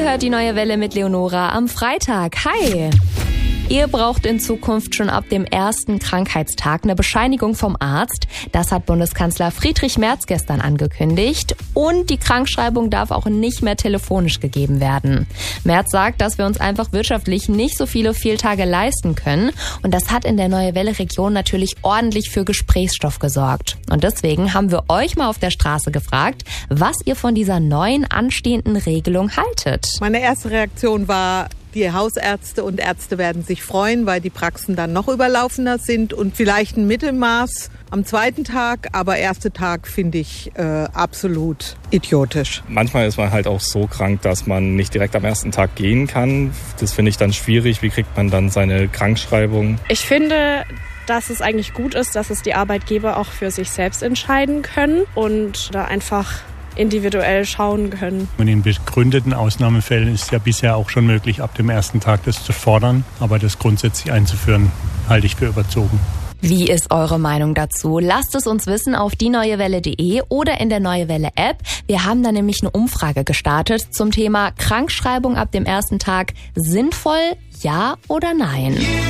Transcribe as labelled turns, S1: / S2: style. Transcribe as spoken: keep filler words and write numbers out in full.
S1: hört die neue Welle mit Leonora am Freitag. Hi! Ihr braucht in Zukunft schon ab dem ersten Krankheitstag eine Bescheinigung vom Arzt. Das hat Bundeskanzler Friedrich Merz gestern angekündigt. Und die Krankschreibung darf auch nicht mehr telefonisch gegeben werden. Merz sagt, dass wir uns einfach wirtschaftlich nicht so viele Fehltage leisten können. Und das hat in der Neue Welle Region natürlich ordentlich für Gesprächsstoff gesorgt. Und deswegen haben wir euch mal auf der Straße gefragt, was ihr von dieser neuen anstehenden Regelung haltet.
S2: Meine erste Reaktion war, die Hausärzte und Ärzte werden sich freuen, weil die Praxen dann noch überlaufener sind und vielleicht ein Mittelmaß am zweiten Tag, aber erster Tag finde ich äh, absolut idiotisch.
S3: Manchmal ist man halt auch so krank, dass man nicht direkt am ersten Tag gehen kann. Das finde ich dann schwierig. Wie kriegt man dann seine Krankschreibung?
S4: Ich finde, dass es eigentlich gut ist, dass es die Arbeitgeber auch für sich selbst entscheiden können und da einfach individuell schauen können.
S5: Und in begründeten Ausnahmefällen ist ja bisher auch schon möglich, ab dem ersten Tag das zu fordern. Aber das grundsätzlich einzuführen, halte ich für überzogen.
S1: Wie ist eure Meinung dazu? Lasst es uns wissen auf die neue welle punkt de oder in der Neue Welle App. Wir haben da nämlich eine Umfrage gestartet zum Thema Krankschreibung ab dem ersten Tag. Sinnvoll, ja oder nein?